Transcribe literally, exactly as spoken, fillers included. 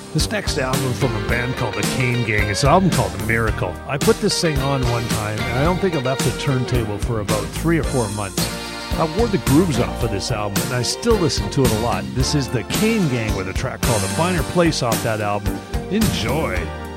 This next album from a band called the Kane Gang. It's an album called Miracle. I put this thing on one time, and I don't think I left the turntable for about three or four months. I wore the grooves off of this album, and I still listen to it a lot. This is the Kane Gang with a track called A Finer Place off that album. Enjoy.